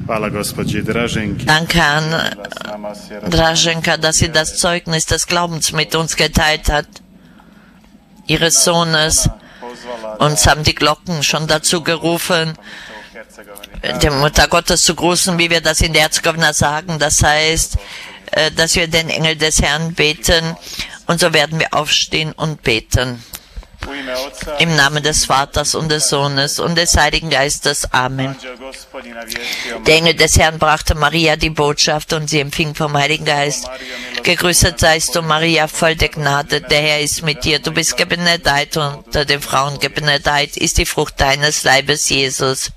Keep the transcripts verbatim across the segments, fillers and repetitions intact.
Danke an Draženka, dass sie das Zeugnis des Glaubens mit uns geteilt hat, ihres Sohnes. Uns haben die Glocken schon dazu gerufen, die Mutter Gottes zu grüßen, wie wir das in der Herzegowina sagen. Das heißt, dass wir den Engel des Herrn beten, und so werden wir aufstehen und beten. Im Namen des Vaters und des Sohnes und des Heiligen Geistes. Amen. Der Engel des Herrn brachte Maria die Botschaft, und sie empfing vom Heiligen Geist. Gegrüßet seist du, Maria, voll der Gnade, der Herr ist mit dir. Du bist gebenedeit unter den Frauen, gebenedeit ist die Frucht deines Leibes, Jesus.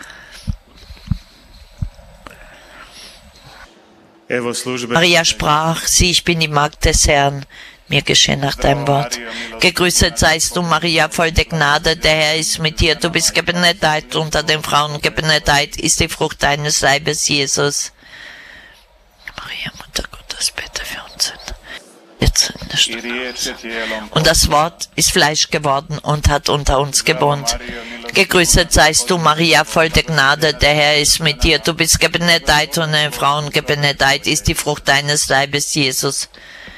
Maria sprach: Sieh, ich bin die Magd des Herrn. Mir geschehe nach deinem Wort. Gegrüßet seist du, Maria, voll der Gnade, der Herr ist mit dir. Du bist gebenedeit unter den Frauen, gebenedeit ist die Frucht deines Leibes, Jesus. Maria, Mutter Gottes, bitte für uns jetzt in der Stunde. Und das Wort ist Fleisch geworden und hat unter uns gewohnt. Gegrüßet seist du, Maria, voll der Gnade, der Herr ist mit dir. Du bist gebenedeit unter den Frauen, gebenedeit ist die Frucht deines Leibes, Jesus.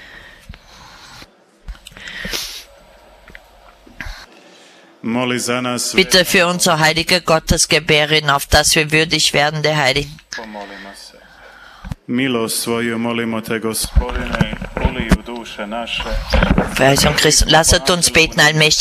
Bitte für unsere heilige Gottesgebärin, auf dass wir würdig werden der Heiligen. Verheißung Christi, lasset uns beten, allmächtiger